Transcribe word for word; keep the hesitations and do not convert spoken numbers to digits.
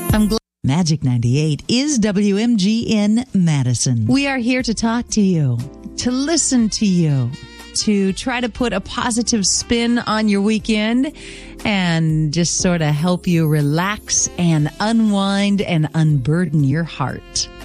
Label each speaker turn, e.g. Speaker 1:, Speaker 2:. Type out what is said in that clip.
Speaker 1: I'm glad. Magic ninety-eight is W M G N Madison. We are here to talk to you, to listen to you, to try to put a positive spin on your weekend and just sort of help you relax and unwind and unburden your heart.